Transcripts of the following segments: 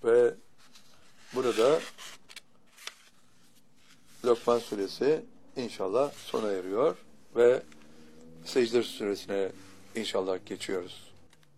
Ve burada Lokman suresi inşallah sona eriyor ve Secde suresine inşallah geçiyoruz.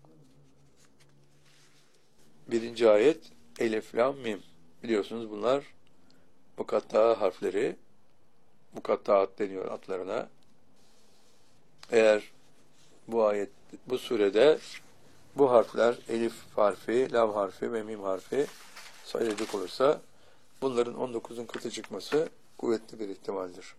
1. ayet Elif, Lam, Mim. Biliyorsunuz bunlar mukatta harfleri. Mukattaat deniyor adlarına. Eğer bu surede bu harfler Elif harfi, Lam harfi ve Mim harfi sayılacak olursa bunların 19'un katı çıkması kuvvetli bir ihtimaldir.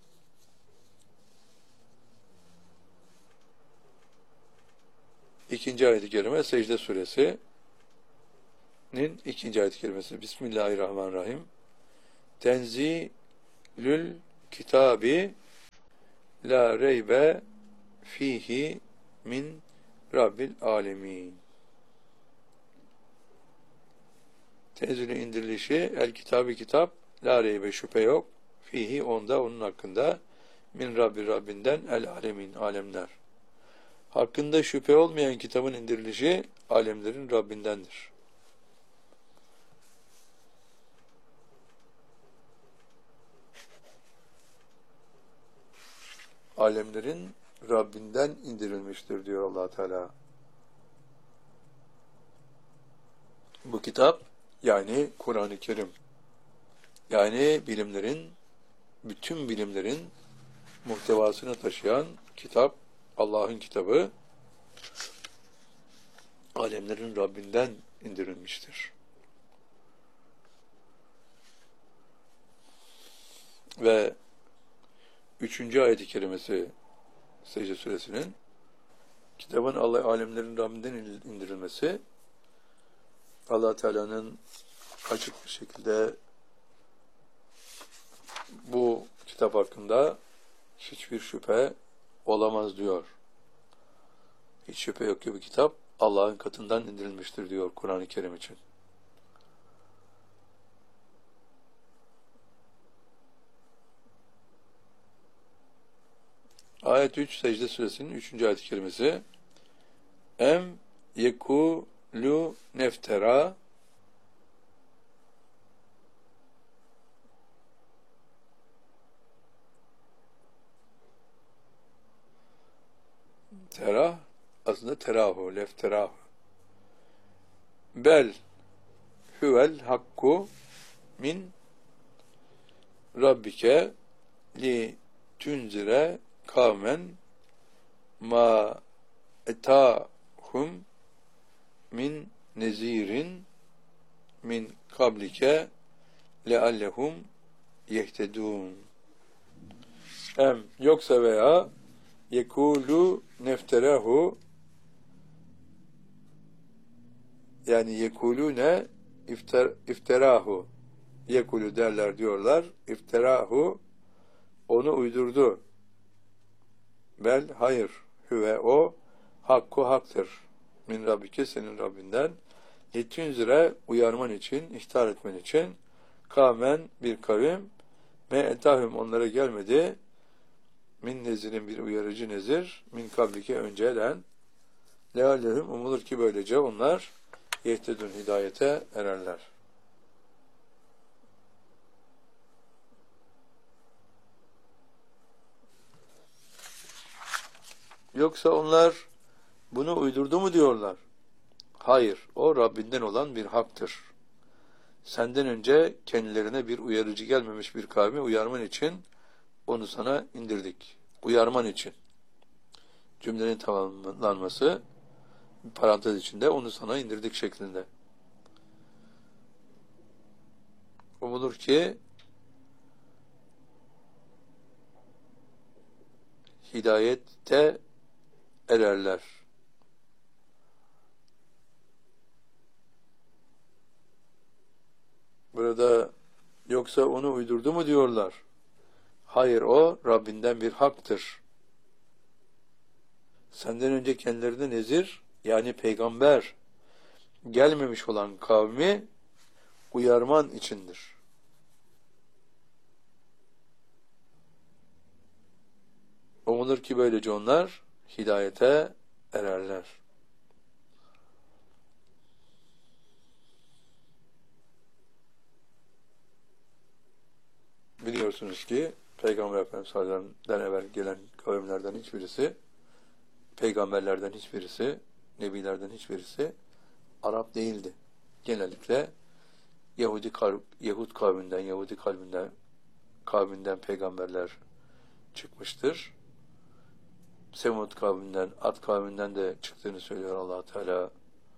İkinci ayet-i kerime Secde suresinin 2. ayet-i kerimesi. Bismillahirrahmanirrahim. Tenzilül kitabi la reybe fihi min Rabbil alemin. Tenzilü indirilişi el kitabı kitap la reybe şüphe yok fihi onda onun hakkında min Rabbinden el alemin alemler. Hakkında şüphe olmayan kitabın indirilişi alemlerin Rabbindendir. Alemlerin Rabbinden indirilmiştir diyor Allah Teala. Bu kitap yani Kur'an-ı Kerim yani bütün bilimlerin muhtevasını taşıyan kitap, Allah'ın kitabı alemlerin Rabbinden indirilmiştir. Ve 3. ayet-i kerimesi Secde suresinin kitabın alemlerin Rabbinden indirilmesi Allah Teala'nın açık bir şekilde bu kitap hakkında hiçbir şüphe olamaz diyor. Hiç şüphe yok ki bu kitap Allah'ın katından indirilmiştir diyor Kur'an-ı Kerim için. Ayet 3 Secde suresinin 3. ayet-i kerimesi Em yekulu neftera terah aslında terahu, lefterahu bel huvel hakku min rabbike li tunzire kavmen ma etahum min nezirin min kablike leallehum yehtedun. Hem yoksa veya yekulu nefterahu yani yekulune ifterahu yekulu derler diyorlar. İfterahu onu uydurdu. Bel hayır. Hüve o hakku haktır. Min Rabbike senin Rabbinden. Litünzire uyarman için, ihtar etmen için kavmen bir kavim me etahüm onlara gelmedi. Min nezirin bir uyarıcı nezir. Min kablike önceden. Leallehum umulur ki böylece onlar yehtedun hidayete ererler. Yoksa onlar bunu uydurdu mu diyorlar? Hayır, o Rabbinden olan bir haktır. Senden önce kendilerine bir uyarıcı gelmemiş bir kavmi uyarman için onu sana indirdik. Uyarman için. Cümlenin tamamlanması parantez içinde onu sana indirdik şeklinde. Umulur ki hidayette ererler. Burada yoksa onu uydurdu mu diyorlar. Hayır, o Rabbinden bir haktır. Senden önce kendilerine nezir yani peygamber gelmemiş olan kavmi uyarman içindir. Umulur ki böylece onlar hidayete ererler. biliyorsunuz ki Peygamber Efendimiz sallallahu aleyhi ve sellem'den evvel gelen kavimlerden hiçbirisi, peygamberlerden hiçbirisi, nebilerden hiçbirisi Arap değildi. Genellikle Yahud kavminden peygamberler çıkmıştır. Semud kavminden, Ad kavminden de çıktığını söylüyor Allah Teala.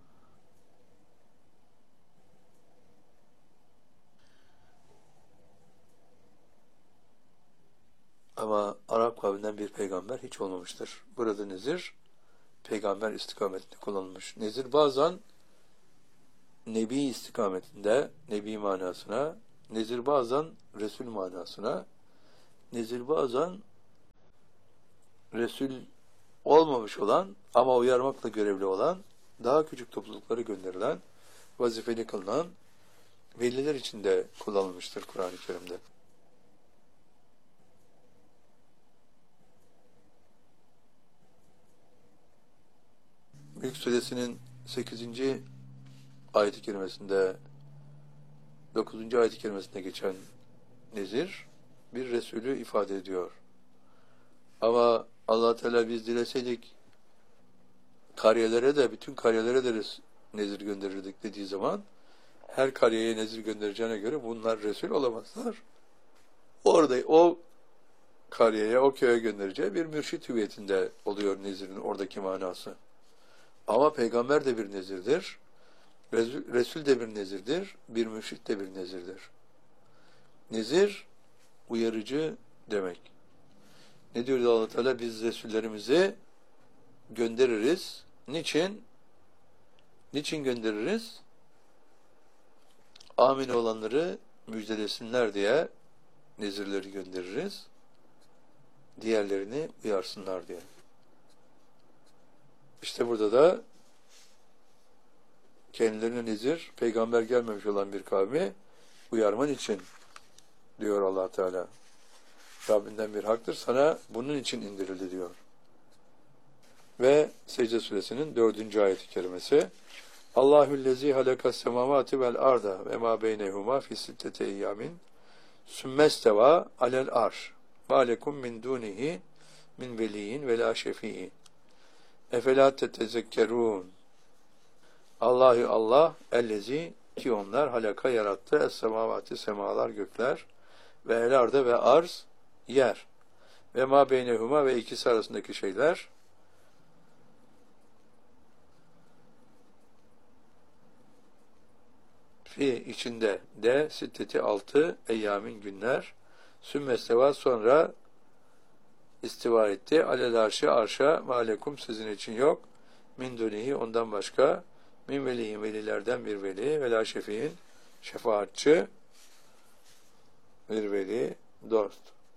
Ama Arap kavminden bir peygamber hiç olmamıştır. Burada nezir, peygamber istikametinde kullanılmış. Nezir bazen nebi istikametinde, nebi manasına, nezir bazen Resul manasına, nezir bazen Resul olmamış olan ama uyarmakla görevli olan, daha küçük topluluklara gönderilen, vazifeli kılınan veliler için de kullanılmıştır Kur'an-ı Kerim'de. Mülk Suresinin 8. ayet-i kerimesinde, 9. ayet-i kerimesinde geçen nezir bir Resulü ifade ediyor. Ama Allah Teala biz dileseydik bütün kariyelere de nezir gönderirdik dediği zaman her kariyeye nezir göndereceğine göre bunlar Resul olamazlar. Orada o kariyeye, o köye göndereceği bir mürşit hüviyetinde oluyor nezirin oradaki manası. Ama peygamber de bir nezirdir. Resul de bir nezirdir. Bir mürşit de bir nezirdir. Nezir, uyarıcı demek. Ne diyor Allah Teala? Biz Resullerimizi göndeririz. Niçin? Niçin göndeririz? Amin olanları müjdelesinler diye nezirleri göndeririz. Diğerlerini uyarsınlar diye. İşte burada da kendilerine nezir, peygamber gelmemiş olan bir kavmi uyarman için diyor Allah Teala. Rabbinden bir haktır, sana bunun için indirildi diyor. Ve Secde Suresinin 4. ayet-i kerimesi Allahüllezî halekas semavati vel arda ve ma beynehuma fi sittete eyyamin sümmesteva alel arş ve alekum min dunihi min veliyyin ve la şefii efelâ tetezekkerûn Allah ellezi ki onlar halaka yarattı es-semavati semalar gökler ve el arda ve arz yer ve ma beynehuma ve ikisi arasındaki şeyler fi içinde de sitteti 6 eyyamin günler sümmesteva sonra istiva etti alel arşı arşa ve alekum sizin için yok min dunihi ondan başka min velihin velilerden bir veli ve la şefiin şefaatçi bir veli dost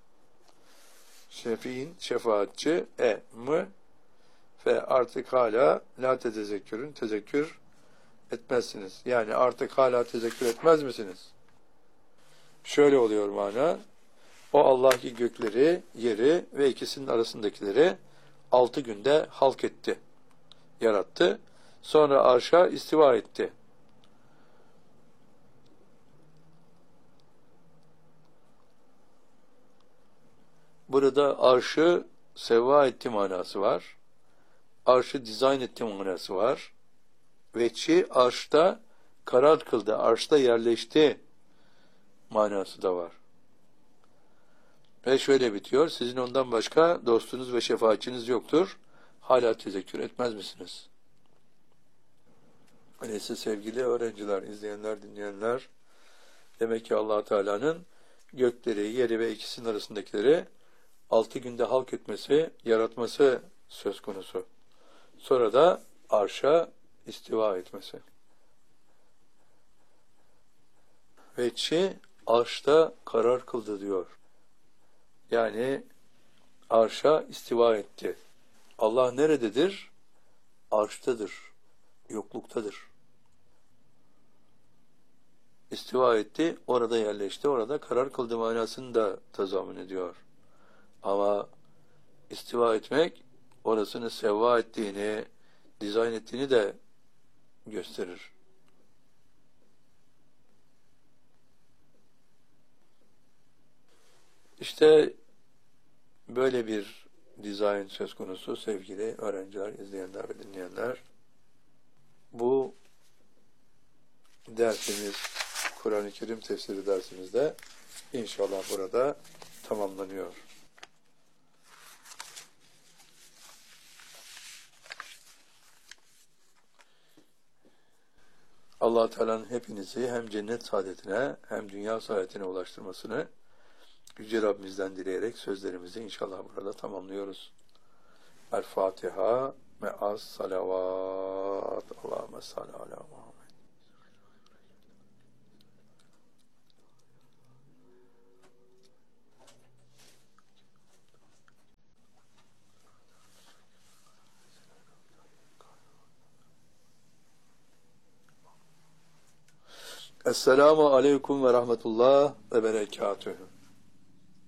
şefiin şefaatçi mı ve artık hala la tezekkürün tezekkür etmezsiniz. Yani artık hala tezekkür etmez misiniz? Şöyle oluyor mana. O Allah ki gökleri, yeri ve ikisinin arasındakileri 6 günde halk etti. Yarattı. Sonra arşa istiva etti. Burada arşı sevva etti manası var. Arşı dizayn etti manası var. Veçi arşta karar kıldı, arşta yerleşti manası da var. Ve şöyle bitiyor, sizin ondan başka dostunuz ve şefaatçiniz yoktur. Hala tezekkür etmez misiniz? Öyleyse sevgili öğrenciler, izleyenler, dinleyenler, demek ki Allah Teala'nın gökleri, yeri ve ikisinin arasındakileri 6 günde halk etmesi, yaratması söz konusu. Sonra da arşa istiva etmesi. Veçi arşta karar kıldı diyor. Yani arşa istiva etti. Allah nerededir? Arştadır. Yokluktadır. İstiva etti, orada yerleşti, orada karar kıldı manasını da tezamun ediyor. Ama istiva etmek, orasını sevva ettiğini, dizayn ettiğini de gösterir. İşte böyle bir dizayn söz konusu sevgili öğrenciler, izleyenler ve dinleyenler. Bu dersimiz, Kur'an-ı Kerim tefsiri dersimizde inşallah burada tamamlanıyor. Allah Teala'nın hepinizi hem cennet saadetine hem dünya saadetine ulaştırmasını Yüce Rabbimizden dileyerek sözlerimizi inşallah burada tamamlıyoruz. El Fatiha me'as salavat. Allahümme salli ala Muhammed. Esselamu aleyküm ve rahmetullah ve berekatühü.